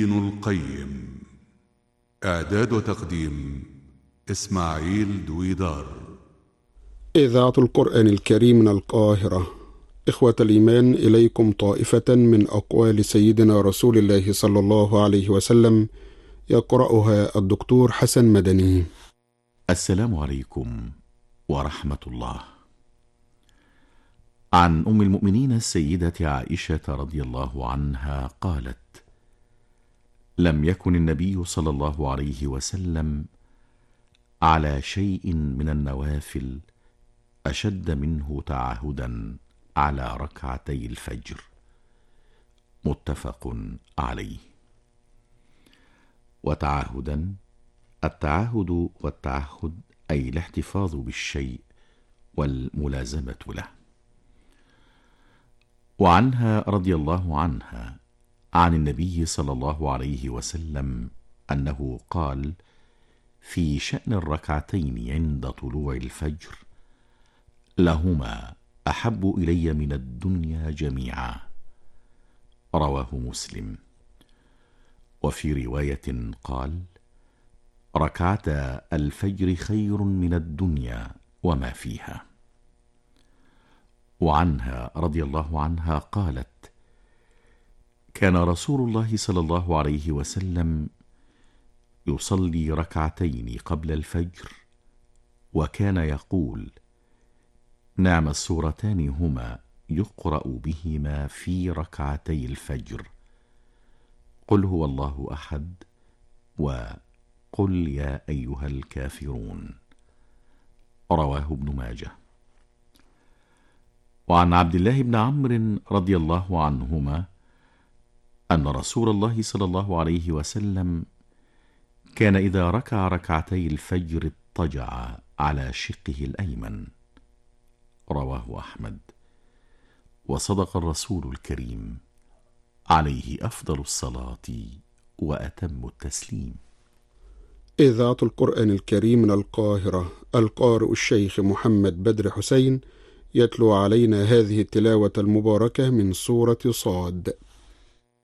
ابن القيم. إعداد وتقديم إسماعيل دويدار. إذاعة القرآن الكريم من القاهرة. إخوة الإيمان، إليكم طائفة من أقوال سيدنا رسول الله صلى الله عليه وسلم، يقرأها الدكتور حسن مدني. السلام عليكم ورحمة الله. عن أم المؤمنين السيدة عائشة رضي الله عنها قالت: لم يكن النبي صلى الله عليه وسلم على شيء من النوافل أشد منه تعهدا على ركعتي الفجر. متفق عليه. وتعهدا، التعهد والتعهد أي الاحتفاظ بالشيء والملازمة له. وعنها رضي الله عنها عن النبي صلى الله عليه وسلم أنه قال في شأن الركعتين عند طلوع الفجر: لهما أحب إلي من الدنيا جميعا. رواه مسلم. وفي رواية قال: ركعتا الفجر خير من الدنيا وما فيها. وعنها رضي الله عنها قالت: كان رسول الله صلى الله عليه وسلم يصلي ركعتين قبل الفجر، وكان يقول: نعم السورتان هما يقرأ بهما في ركعتي الفجر: قل هو الله أحد، وقل يا أيها الكافرون. رواه ابن ماجه. وعن عبد الله بن عمرو رضي الله عنهما أن رسول الله صلى الله عليه وسلم كان إذا ركع ركعتي الفجر اضطجع على شقه الأيمن. رواه أحمد. وصدق الرسول الكريم عليه أفضل الصلاة وأتم التسليم. إذاعة القرآن الكريم من القاهرة. القارئ الشيخ محمد بدر حسين يتلو علينا هذه التلاوة المباركة من سورة صاد.